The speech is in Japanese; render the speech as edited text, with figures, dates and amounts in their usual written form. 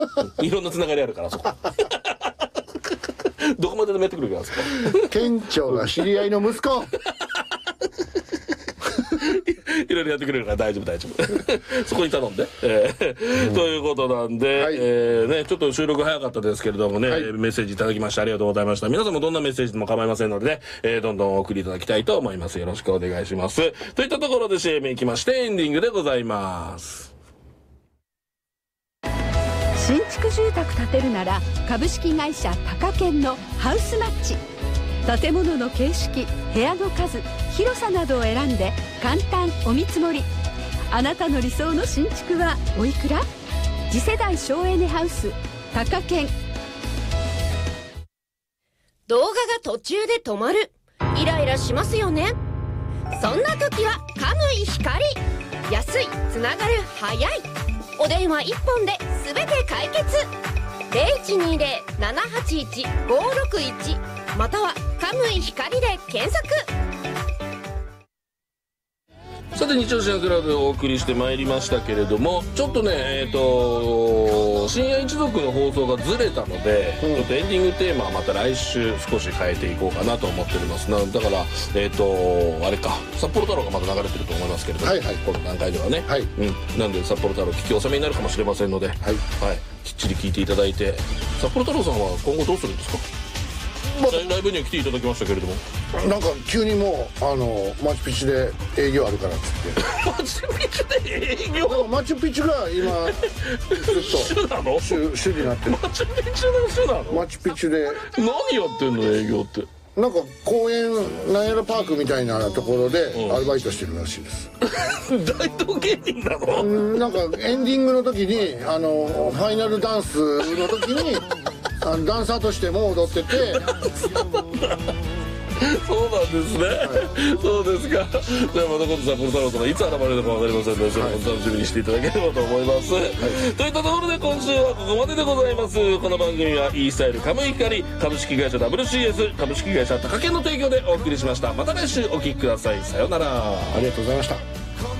いろんなつながりあるからそこどこまででもやってくるからそこ県庁が知り合いの息子いろいろやってくれるから大丈夫大丈夫そこに頼んで、ということなんで、 はいね、ちょっと収録早かったですけれどもね、 はいメッセージいただきましてありがとうございました。皆さんもどんなメッセージでも構いませんのでね、どんどんお送りいただきたいと思います。よろしくお願いします。といったところで CM いきましてエンディングでございます。 新築住宅建てるなら株式会社タカケンのハウスマッチ。建物の形式、部屋の数、広さなどを選んで簡単お見積もり。あなたの理想の新築はおいくら？次世代省エネハウスタカケン。 動画が途中で止まる、イライラしますよね。そんな時はカムイ光。安い、つながる、早い。お電話1本で全て解決。0120-781-561またはカムイ光で検索。 さて日曜深夜クラブをお送りしてまいりましたけれども、ちょっとね深夜一族の放送がずれたので、ちょっとエンディングテーマはまた来週少し変えていこうかなと思っております。だからあれか、札幌太郎がまた流れてると思いますけれども、 はいはい、 この段階ではね、 はいなんで札幌太郎聞き納めになるかもしれませんので、はいきっちり聞いていただいて。札幌太郎さんは今後どうするんですか？ライブには来ていただきましたけれども、 なんか急にもうマチュピチュで営業あるからっつってマチュピチュで営業？ だからマチュピチュが今ずっと主なの？ 主になってる。 マチュピチュの主なの？ マチュピチュで何やってんの営業って。 なんか公園なんやらパークみたいなところでアルバイトしてるらしいです。 大道芸人なの？ なんかエンディングの時にファイナルダンスの時にダンサーとしても踊っててそうなんですね、はい、そうですか。じゃあまた今度札幌太郎さんがいつ現れるか分かりませんので、それも楽しみにしていただければと思います、はい、といったところで今週はここまででございます。この番組は E スタイルカムイ光株式会社 WCS 株式会社タカケンの提供でお送りしました。また来週お聞きください。さようなら。 ありがとうございました。